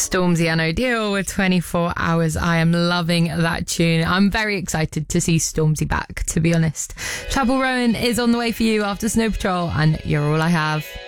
Stormzy and O'Deal with 24 Hours. I am loving that tune. I'm very excited to see Stormzy back, to be honest. Chapel Rowan is on the way for you after Snow Patrol, and You're All I Have.